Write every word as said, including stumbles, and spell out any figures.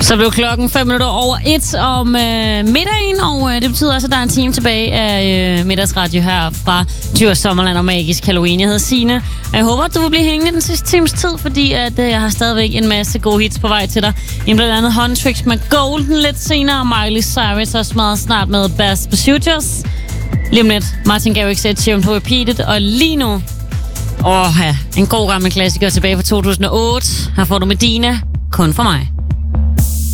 Så blev klokken fem minutter over et om øh, middagen, og øh, det betyder også, at der er en time tilbage af øh, middagsradio her fra Djurs Sommerland og Magisk Halloween. Jeg hedder Signe, og jeg håber, at du vil blive hængende den sidste times tid, fordi at, øh, jeg har stadigvæk en masse gode hits på vej til dig. En blandt andet Huntrix med Golden lidt senere, og Miley Cyrus også meget snart med Bass Pursuiters. Lige om lidt, Martin Garrix et Sheeran på Repeated, og lige nu, åh ja, en god gammel klassiker tilbage fra to tusind og otte. Her får du Medina, Kun for mig.